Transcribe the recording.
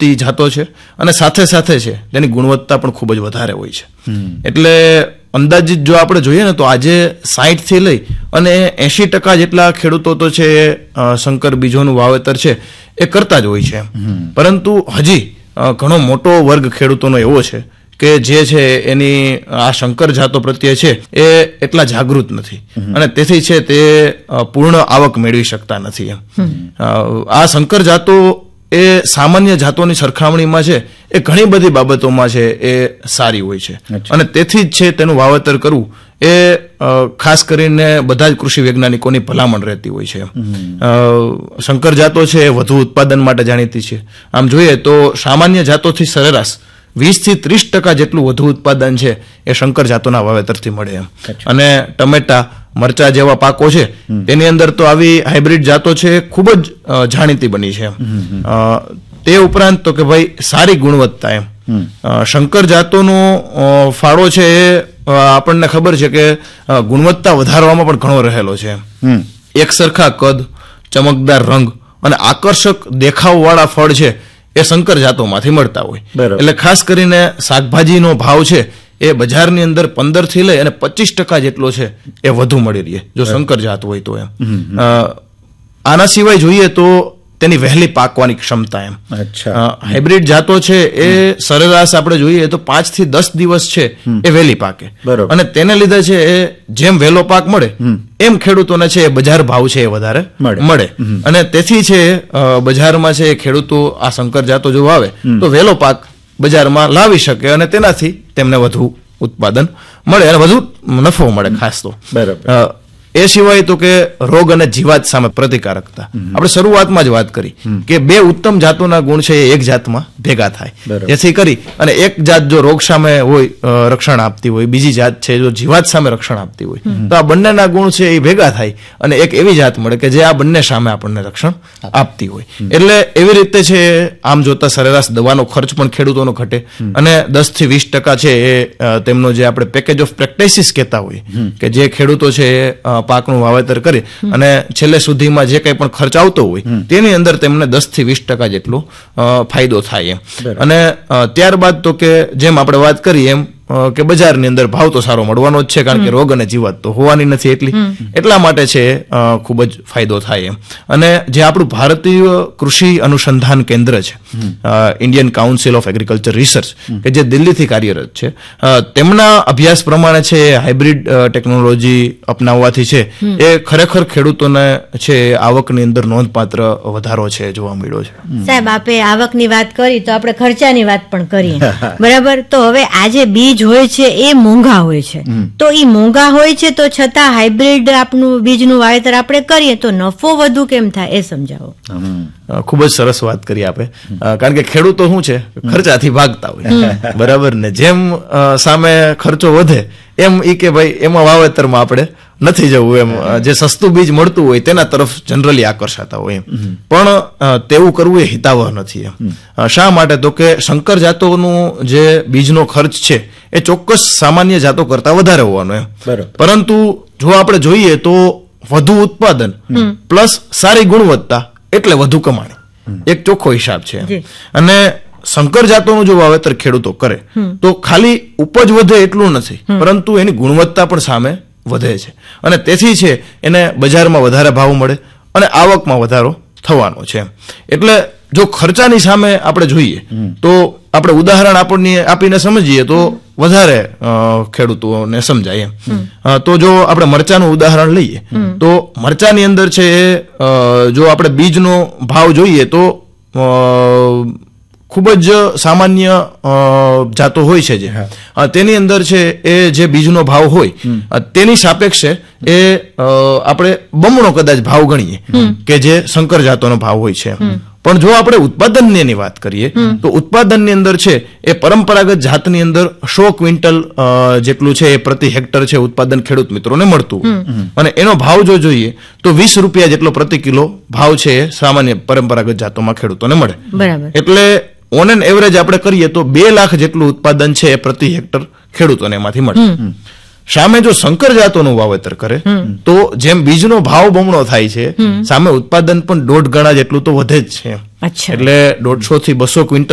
આપતી જાતો છે અને સાથે સાથે છે તેની ગુણવત્તા પણ ખૂબ જ વધારે હોય છે. એટલે અંદાજિત જો આપણે જોઈએ ને તો આજે 60 થી લઈ અને 80% જેટલા ખેડૂતો તો છે સંકર બીજોનું વાવેતર છે એ કરતા જ હોય છે. પરંતુ હજી ઘણો મોટો વર્ગ ખેડૂતોનો એવો છે કે જે છે એની આ શંકર જાતો પ્રત્યે છે એ એટલા જાગૃત નથી અને તેથી છે તે પૂર્ણ આવક મેળવી શકતા નથી. આ શંકર જાતો એ સામાન્ય જાતોની સરખામણીમાં છે એ ઘણી બધી બાબતોમાં છે એ સારી હોય છે અને તેથી જ છે તેનું વાવેતર કરવું એ ખાસ કરીને બધા જ કૃષિ વૈજ્ઞાનિકોની ભલામણ રહેતી હોય છે. શંકર જાતો છે એ વધુ ઉત્પાદન માટે જાણીતી છે. આમ જોઈએ તો સામાન્ય જાતોથી સરેરાશ 20 થી 30% જેટલું વધુ ઉત્પાદન છે એ શંકર જાતોના વાવેતરથી મળે અને ટમેટા, મરચા જેવા પાકો છે તેની અંદર તો આવી હાઇબ્રિડ જાતો છે ખૂબ જ જાણીતી બની છે. તે ઉપરાંત તો કે ભાઈ સારી ગુણવત્તા શંકર જાતોનો ફાળો છે એ આપણને ખબર છે કે ગુણવત્તા વધારવામાં પણ ઘણો રહેલો છે. એક સરખા કદ, ચમકદાર રંગ અને આકર્ષક દેખાવવાળા ફળ છે એ શંકર જાતોમાંથી મળતા હોય. એટલે ખાસ કરીને શાકભાજીનો ભાવ છે એ બજારની અંદર 15 થી લઈ અને 25% જેટલો છે એ વધુ મળી રહે જો શંકર જાત હોય તો. આના સિવાય જોઈએ તો તેની વહેલી પાકવાની ક્ષમતા હાઇબ્રિડ જાતો છે એ સરેરાશ આપણે જોઈએ તો 5 થી 10 દિવસ છે એ વહેલી પાકે અને તેને લીધે છે એ જેમ વહેલો પાક મળે એમ ખેડૂતોને છે બજાર ભાવ છે એ વધારે મળે અને તેથી છે બજારમાં છે ખેડૂતો આ શંકર જાતો જો વાવે તો વહેલો પાક બજારમાં લાવી શકે અને તેનાથી તેમને વધુ ઉત્પાદન મળે અને વધુ નફો મળે. ખાસ તો એ સિવાય તો કે રોગ અને જીવાત સામે પ્રતિકારકતા આપણે શરૂઆતમાં જ વાત કરી કે બે ઉત્તમ જાતોના ગુણ છે એ એક જાતમાં ભેગા થાય જેથી કરી અને એક જાત જો રોગ સામે હોય રક્ષણ આપતી હોય, બીજી જાત છે જો જીવાત સામે રક્ષણ આપતી હોય તો આ બંનેના ગુણ છે એ ભેગા થાય અને એક એવી જાત મળે કે જે આ બંને સામે આપણને રક્ષણ આપતી હોય. એટલે એવી રીતે છે આમ જોતા સરેરાશ દવાનો ખર્ચ પણ ખેડૂતોનો ઘટે અને 10 થી 20% છે એ તેમનો જે આપણે પેકેજ ઓફ પ્રેક્ટિસિસ કહેતા હોય કે જે ખેડૂતો છે પાકનું વાવેતર કરે અને છેલ્લે સુધીમાં જે કંઈ પણ ખર્ચ આવતો હોય તેની અંદર તેમને 10 થી 20% જેટલો ફાયદો થાય અને ત્યારબાદ તો કે જેમ આપણે વાત કરી એમ કે બજારની અંદર ભાવ તો સારો મળવાનો જ છે કારણ કે રોગ અને જીવાત તો હોવાની નથી એટલા માટે છે ખૂબ જ ફાયદો થાય અને જે આપણું ભારતીય કૃષિ અનુસંધાન કેન્દ્ર છે Indian council of agriculture research કે જે દિલ્હીથી કાર્યરત છે તેમના અભ્યાસ પ્રમાણે છે હાઇબ્રિડ ટેકનોલોજી અપનાવવાથી છે એ ખરેખર ખેડૂતોને છે આવકની અંદર નોંધપાત્ર વધારો છે જોવા મળ્યો છે. સાહેબ આપે આવકની વાત કરી તો આપણે ખર્ચાની વાત પણ કરીએ બરાબર. તો હવે આજે બીજ હોય છે એ મોંઘા હોય છે તો એ મોંઘા હોય છે તો છતાં હાઇબ્રિડ આપનું બીજનું વાવેતર આપણે કરીએ તો નફો વધુ કેમ થાય એ સમજાવો. ખૂબ જ સરસ વાત કરી આપે કારણ કે ખેડૂતો શું છે ખર્ચાથી ભાગતા હોય બરાબર ને જેમ સામે ખર્ચો વધે એમ ઈ કે ભાઈ એમાં વાવેતરમાં આપણે નથી જવું એમ જે સસ્તું બીજ મળતું હોય તેના તરફ જનરલી આકર્ષાતા હોય પણ તેવું કરવું એ હિતાવહ નથી. શા માટે તો કે શંકર જાતોનું જે બીજનો ખર્ચ છે એ ચોક્કસ સામાન્ય જાતો કરતા વધારે હોવાનો પરંતુ જો આપણે જોઈએ તો વધુ ઉત્પાદન પ્લસ સારી ગુણવત્તા એટલે વધુ કમાણી એક ચોખ્ખો હિસાબ છે. અને શંકર જાતોનું જો વાવેતર ખેડૂતો કરે તો ખાલી ઉપજ વધે એટલું નથી પરંતુ એની ગુણવત્તા પણ સામે વધે છે અને તેથી છે એને બજારમાં વધારે ભાવ મળે અને આવકમાં વધારો થવાનો છે. એટલે જો ખર્ચાની સામે આપણે જોઈએ તો આપણે ઉદાહરણ આપીને સમજીએ તો વધારે ખેડૂતોને સમજાય તો જો આપણે મરચાનું ઉદાહરણ લઈએ તો મરચાની અંદર છે જો આપણે બીજનો ભાવ જોઈએ તો ખૂબ જ સામાન્ય જાતો હોય છે જે તેની અંદર છે એ જે બીજનો ભાવ હોય તેની સાપેક્ષે એ આપણે બમણો કદાચ ભાવ ગણીએ કે જે શંકર જાતોનો ભાવ હોય છે. પણ જો આપણે ઉત્પાદનની વાત કરીએ તો ઉત્પાદનની અંદર છે એ પરંપરાગત જાતની અંદર 100 ક્વિન્ટલ જેટલું છે એ પ્રતિ હેક્ટર છે ઉત્પાદન ખેડૂત મિત્રોને મળતું અને એનો ભાવ જો જોઈએ તો 20 રૂપિયા જેટલો પ્રતિ કિલો ભાવ છે એ સામાન્ય પરંપરાગત જાતોમાં ખેડૂતોને મળે. એટલે ઓન એન એવરેજ આપણે કરીએ તો 2 લાખ જેટલું ઉત્પાદન છે એ પ્રતિ હેક્ટર ખેડૂતોને એમાંથી મળે. સામે જો શંકર જાતોનું વાવેતર કરે તો જેમ બીજનો ભાવ બમણો થાય છે સામે ઉત્પાદન પણ 1.5 ગણા જેટલું તો વધે જ છે. એટલે 150 થી 200 ક્વિન્ટલ